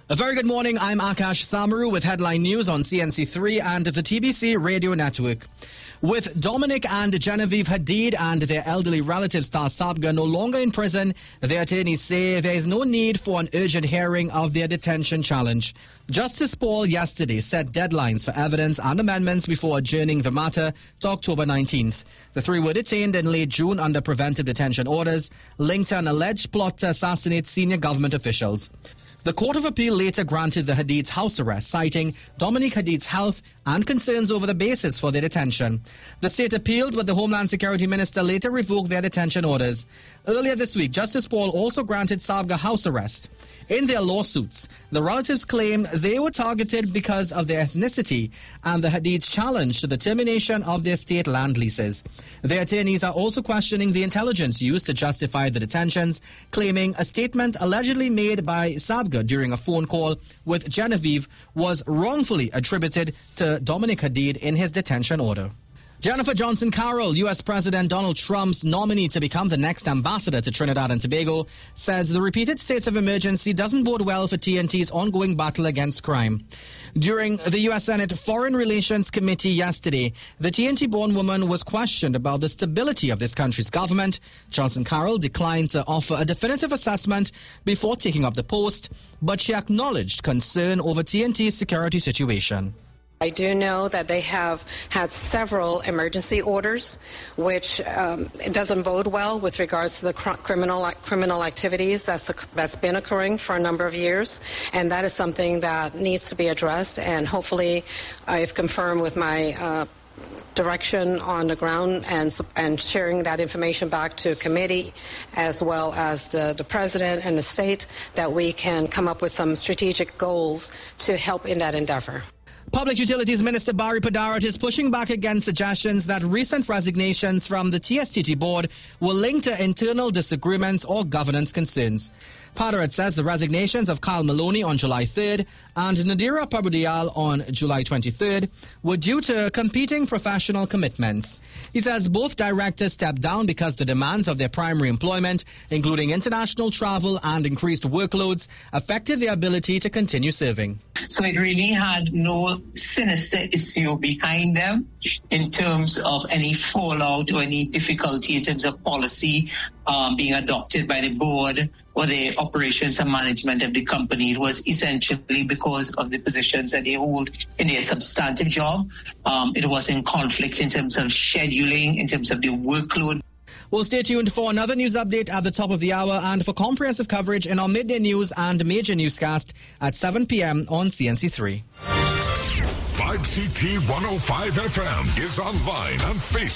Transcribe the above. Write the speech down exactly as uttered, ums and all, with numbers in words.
A very good morning. I'm Akash Samaru with headline news on C N C three and the T B C Radio Network. With Dominic and Genevieve Hadid and their elderly relative Star Sabga no longer in prison, their attorneys say there is no need for an urgent hearing of their detention challenge. Justice Paul yesterday set deadlines for evidence and amendments before adjourning the matter to October nineteenth. The three were detained in late June under preventive detention orders linked to an alleged plot to assassinate senior government officials. The Court of Appeal later granted the Hadid's house arrest, citing Dominic Hadid's health and concerns over the basis for their detention. The state appealed, but the Homeland Security Minister later revoked their detention orders. Earlier this week, Justice Paul also granted Sabga house arrest. In their lawsuits, the relatives claim they were targeted because of their ethnicity and the Hadid's challenge to the termination of their state land leases. Their attorneys are also questioning the intelligence used to justify the detentions, claiming a statement allegedly made by Sabga during a phone call with Genevieve was wrongfully attributed to Dominic Hadid in his detention order. Jennifer Johnson Carroll, U S President Donald Trump's nominee to become the next ambassador to Trinidad and Tobago, says the repeated states of emergency doesn't bode well for T N T's ongoing battle against crime. During the U S Senate Foreign Relations Committee yesterday, the T N T-born woman was questioned about the stability of this country's government. Johnson Carroll declined to offer a definitive assessment before taking up the post, but she acknowledged concern over T N T's security situation. I do know that they have had several emergency orders, which um, it doesn't bode well with regards to the cr- criminal criminal activities that's that's been occurring for a number of years, and that is something that needs to be addressed. And hopefully, I've confirmed with my uh, direction on the ground and and sharing that information back to committee, as well as the, the president and the state, that we can come up with some strategic goals to help in that endeavor. Public Utilities Minister Barry Padarat is pushing back against suggestions that recent resignations from the T S T T board were linked to internal disagreements or governance concerns. Padarat says the resignations of Kyle Maloney on July third and Nadira Prabhudial on July twenty-third were due to competing professional commitments. He says both directors stepped down because the demands of their primary employment, including international travel and increased workloads, affected their ability to continue serving. So it really had no sinister issue behind them in terms of any fallout or any difficulty in terms of policy um, being adopted by the board or the operations and management of the company. It was essentially because of the positions that they hold in their substantive job. Um, it was in conflict in terms of scheduling, in terms of the workload. Well, stay tuned for another news update at the top of the hour and for comprehensive coverage in our midday news and major newscast at seven p.m. on C N C three. five C T one oh five F M is online on Facebook.